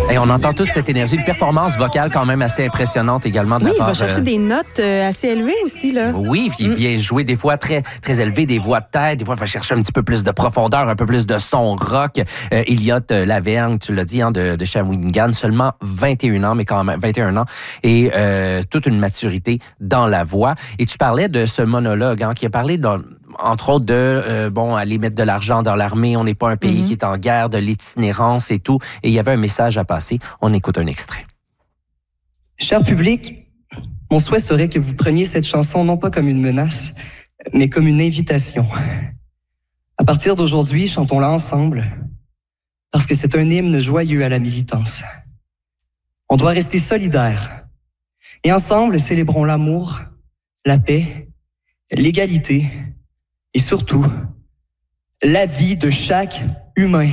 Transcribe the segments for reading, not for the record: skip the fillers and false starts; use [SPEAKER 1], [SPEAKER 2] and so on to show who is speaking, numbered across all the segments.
[SPEAKER 1] Et on entend tous cette énergie, une performance vocale quand même assez impressionnante également de la part.
[SPEAKER 2] Oui, il va chercher des notes assez élevées aussi, là.
[SPEAKER 1] Oui, puis il vient jouer des fois très, très élevées, des voix de tête, des fois il va chercher un petit peu plus de profondeur, un peu plus de son rock. Elliot Lavergne, tu l'as dit, de Shawinigan, seulement 21 ans, mais quand même 21 ans, et toute une maturité dans la voix. Et tu parlais de ce monologue qui a parlé entre autres aller mettre de l'argent dans l'armée, on n'est pas un pays qui est en guerre, de l'itinérance et tout. Et il y avait un message à passer. On écoute un extrait.
[SPEAKER 3] Cher public, mon souhait serait que vous preniez cette chanson non pas comme une menace, mais comme une invitation. À partir d'aujourd'hui, chantons-la ensemble, parce que c'est un hymne joyeux à la militance. On doit rester solidaires. Et ensemble, célébrons l'amour, la paix, l'égalité, et surtout, la vie de chaque humain.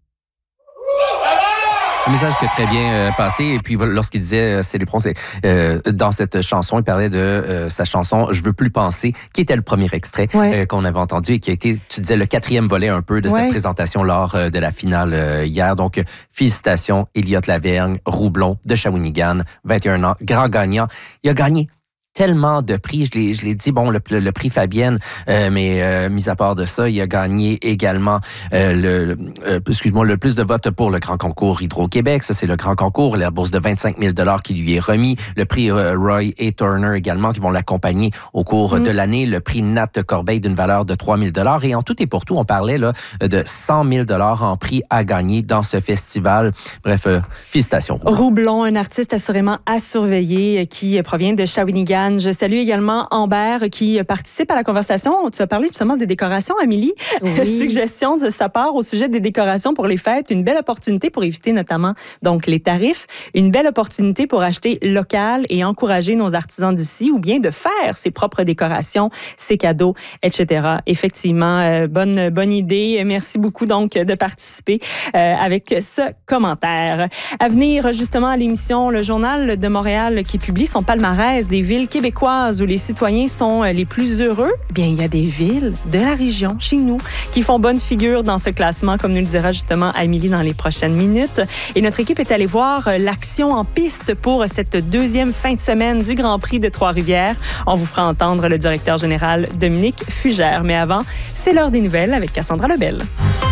[SPEAKER 1] Un message qui a très bien passé. Et puis, lorsqu'il disait célébrons, dans cette chanson, il parlait de sa chanson « Je veux plus penser », qui était le premier extrait qu'on avait entendu et qui a été, tu disais, le 4e volet un peu de cette présentation lors de la finale hier. Donc, félicitations, Elliot Lavergne, Roublon de Shawinigan, 21 ans, grand gagnant. Il a gagné tellement de prix, je l'ai dit, le prix Fabienne, mais mis à part de ça, il a gagné également le plus de votes pour le grand concours Hydro-Québec. Ça, c'est le grand concours, la bourse de 25 000 $ qui lui est remis. Le prix Roy A. Turner également, qui vont l'accompagner au cours de l'année. Le prix Nat Corbeil d'une valeur de 3 000 $. Et en tout et pour tout, on parlait là, de 100 000 $ en prix à gagner dans ce festival. Bref, félicitations.
[SPEAKER 2] Roublon, un artiste assurément à surveiller qui provient de Shawinigan. Je salue également Amber qui participe à la conversation. Tu as parlé justement des décorations, Amélie.
[SPEAKER 4] Oui.
[SPEAKER 2] Suggestion de sa part au sujet des décorations pour les fêtes. Une belle opportunité pour éviter notamment donc les tarifs. Une belle opportunité pour acheter local et encourager nos artisans d'ici ou bien de faire ses propres décorations, ses cadeaux, etc. Effectivement, bonne idée. Merci beaucoup donc de participer avec ce commentaire. À venir justement à l'émission, le Journal de Montréal qui publie son palmarès des villes québécoises où les citoyens sont les plus heureux. Eh bien, il y a des villes de la région, chez nous, qui font bonne figure dans ce classement, comme nous le dira justement Amélie dans les prochaines minutes. Et notre équipe est allée voir l'action en piste pour cette 2e fin de semaine du Grand Prix de Trois-Rivières. On vous fera entendre le directeur général Dominique Fugère. Mais avant, c'est l'heure des nouvelles avec Cassandra Lebel.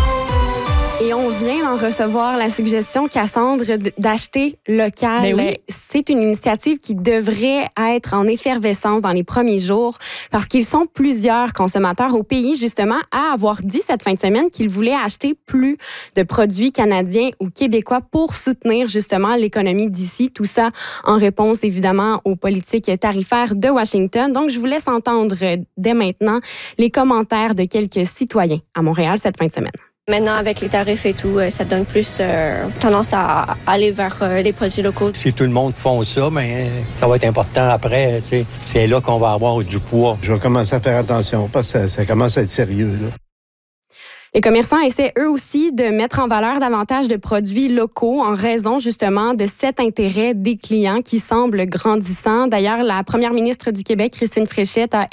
[SPEAKER 4] Et on vient d'en recevoir la suggestion, Cassandre, d'acheter local.
[SPEAKER 2] Mais oui.
[SPEAKER 4] C'est une initiative qui devrait être en effervescence dans les premiers jours parce qu'ils sont plusieurs consommateurs au pays, justement, à avoir dit cette fin de semaine qu'ils voulaient acheter plus de produits canadiens ou québécois pour soutenir, justement, l'économie d'ici. Tout ça en réponse, évidemment, aux politiques tarifaires de Washington. Donc, je vous laisse entendre dès maintenant les commentaires de quelques citoyens à Montréal cette fin de semaine.
[SPEAKER 5] Maintenant, avec les tarifs et tout, ça donne plus tendance à aller vers les produits locaux.
[SPEAKER 6] Si tout le monde font ça, mais ça va être important après. C'est là qu'on va avoir du poids.
[SPEAKER 7] Je vais commencer à faire attention parce que ça commence à être sérieux, là.
[SPEAKER 4] Les commerçants essaient eux aussi de mettre en valeur davantage de produits locaux en raison justement de cet intérêt des clients qui semble grandissant. D'ailleurs, la première ministre du Québec, Christine Fréchette, a